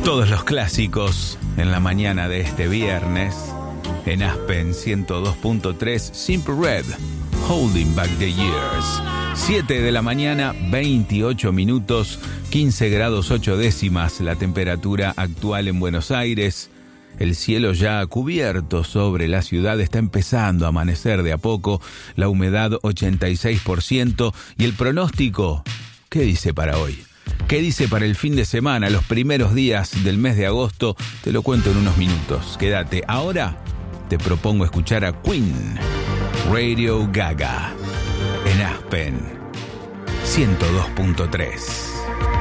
Todos los clásicos en la mañana de este viernes. En Aspen 102.3, Simple Red, Holding Back the Years. 7 de la mañana, 28 minutos, 15 grados 8 décimas la temperatura actual en Buenos Aires. El cielo ya cubierto sobre la ciudad, está empezando a amanecer de a poco, la humedad 86% y el pronóstico, ¿qué dice para hoy? ¿Qué dice para el fin de semana, los primeros días del mes de agosto? Te lo cuento en unos minutos. Quédate. Ahora te propongo escuchar a Queen, Radio Gaga, en Aspen 102.3.